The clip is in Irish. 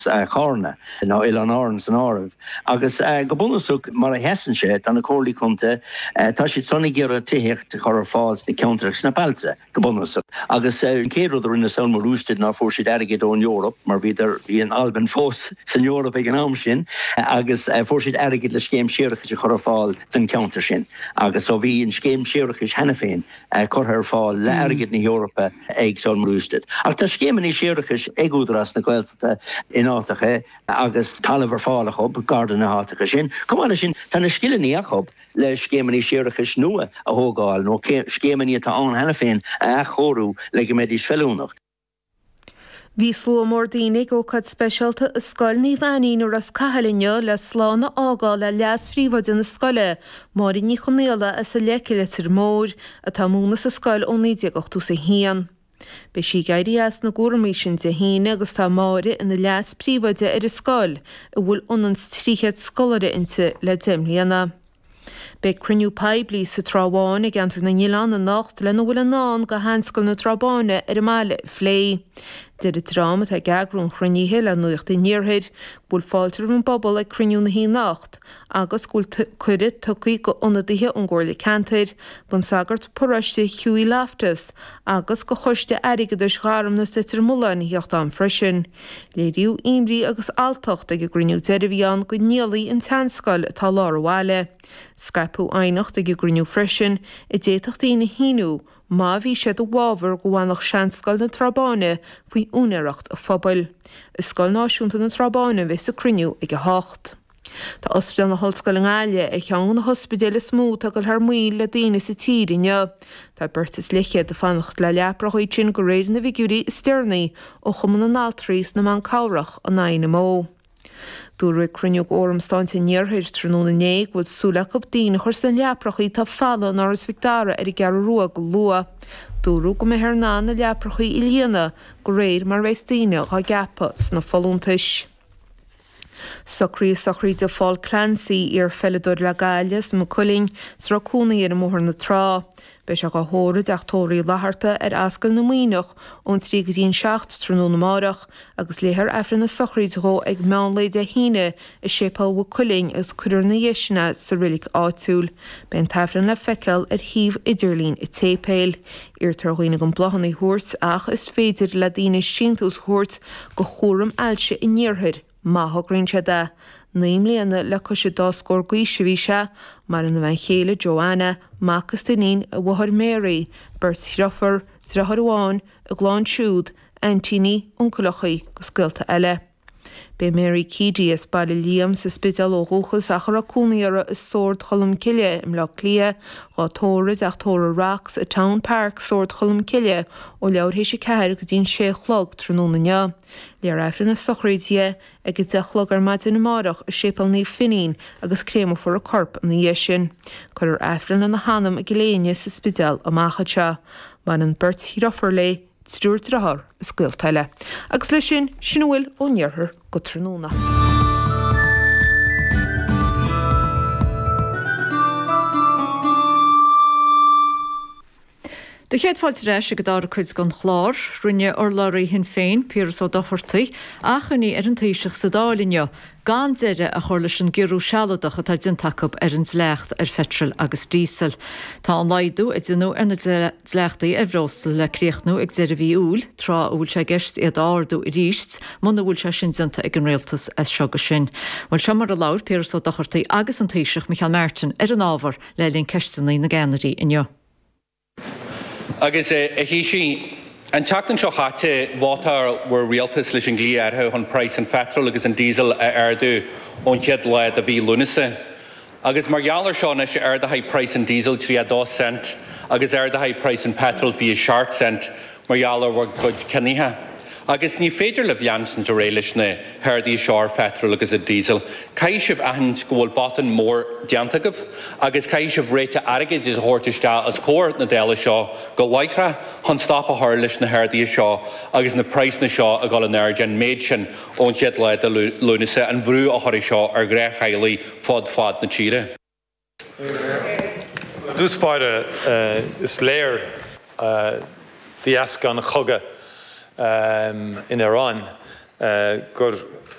Chorna no Ilan Orns an Orv agus gobunasuk mar a hessen sé an a chorlí conte tá si sonnig gur a tihecht chor fáils de counter snapalze gobunasuk agus céro er in a son mar roosted na for si agad on Europe mar vider í an Alban fós san Europe ag an amsin agus for si agad le scéim séirech chor fáil den counter sin agus so vi in scéim séirech henne féin chor her fáil le agad na Europe ag son mar roosted ach tá scéim í séirech ag údras na gweilta in agus talver fála op garden hátige sin. Kom sin tan skillen Jacob le skemeni séirechas nua a hógáil no skemeni tá an henne féin a chorú le medis fellúnach. Bhí sló mór daoine ócad speisialta is scoil ní bhaín ar as cahalinne le sláánna ágáil le leas phríomhaid in na scoile, mar í ní chonéala is a leiciletar mór a tá múna sa scoil ó 19 sa hían. Be si gairí as na gúrmísin de híine agus tá máire in na leas príomhaide ar a scoil a bhfuil onans tríchead scoilire inte le déimlíana. Be cruniú peblií sa trábháin ag antar na Nílan na nacht le na bhfuil an go hanscoil na trábáine ar a máile phlé. Deir a drama a gagrún chruníhe le nuocht i níorthaid, bhfuil fáiltar an bobbal ag cruniú na hí nacht, agus gúil cuirid tucaí go ionadaithe an gcóirla cantair, bun sagart poráiste Hughie Loftus, agus go choiste airigad is gáram na stitir mula na hiocht an freisin. Léiriú imrí agus altocht ag a gruniú deirihíán go níalaí in tanscoil tá láráile. Scaipú ainocht ag a gruniú freisin i déachtaí na híú, má bhí sé do bhábhar go bhánach seanscoil na trabáine faoi únaireacht a phobal. Is scoil náisiúnta na trabáine bheits a cruniú ag a hácht. Tá ospidéal na hallscoil an Gailge ar cheann na hospidéal is smút a go thar muil le daoine sa tírinne. Tá burtas lichiad de fannacht le leaprachaid sin go réir na bhígúirí Stirnaí ó chuman an altrís na man cabhrach an 9 mó. Dúra cruniúg ormstáinte níorthaid tróna néig bhfuil súlach op daoine chuir san leaprachaí tá falla náras Victoria ar i gar ruá go lua. Dúrú go methar ná na leaprachaí i líana go réir mar bheits daoine á gapa sna fallúntais. Socrí de fáil Clancy ar felladúir le Gailge sa Culling sra cúnaí ar móthar na trá. Be se go thóra deachtóirí látharta ar ascail na muoineach ón trí go dtíon 7 tróna márach agus léthar efra na sochraidró ag meánla de híine i sépal bh Culling is cuidir na dhéisina sa rilik áitiúil. Ben tafran le feiceal ar híomh idirlín i tépéil. Irtar chuoine go blachan í thuairt ach is féidir le daoine síntús thuairt go chóram ailse i níorthaid. Máthgrainn sé de. Naimlíana le cosise dáscór gaoise bhí se, mar an bhain chéile Joanna, Macas Danín a bhthar Mary, Bert Shruffer, Drahadháin, a Gláin Siúd, Antini, Uncalachaí go sciilta eile. Be Mary Keedy is baile líam sa spidal ó gúchas a chur a cúnaíara is sord cholam ciile im le clia gá tóras ach tóra Rocks a Town Park sord cholam ciile ó leabhar sé ceir go dtíon 6 chlog tróna nne. Léar efra na sochraidthe ag go dechlog ar maid in amárach a sépal ní finín agus créma for a corp am na dhéisin. Chur ar efran an na hanam a giléine sa spidal amachcha, mar an Bert Shruffer le Stuart Drahar a sciilteile. Agus lei sin bhfuil ó níorthar go tróna. De chéadfáilte reis a go dára chuid gan chlár, rinne ar láirí hin féin píras ó dochirtaí, a chuní ar an taoiseach sa dálinne, gan deire a chuir leis an gurú sealadach a taid takab ar an zlecht ar fetril agus dísel. Tá an laidú ag dinú ar na zlechtaí ar bhróstal le críochnú ag deire bhí úl, trá bhfuil sé gist iad áardú i ríist, muna bhfuil sé sin dinta ag an réaltas as seoga sin. Bhain se mar a láir píras ó dochirtaí agus an taoiseach Michael Merton ar an ábhar le líon ceistanaí na Ganaí inniu. Agus a hí sí an teachtain seo chatte bhátar war rialtas leis an glí artha chun price an petrol agus an diesel a ardú ón chead le a bhí lunasa. Agus mar geallar seo na sé ardathaid price an diesel 3 cent agus ardathaid price an petrol bhí 6 cent mar geallar war gud caníthe. Agus ní féidir le bheansan a réiles na herdaí seár petrol agus a diesel. Cai sibh ahan scóil batan mór deantagah, agus cai sibh réite airgid is thuirteiste as cóir na déile seo go laikra chun stop a thir leis na herdaí seo agus na price na seo a gáil an airgin méid sin ón chead le a lunasa an bhrú a thuirí seo ar gréich chailí fad na tíre. Dús fáide is léir the ascan chugga in Iran gur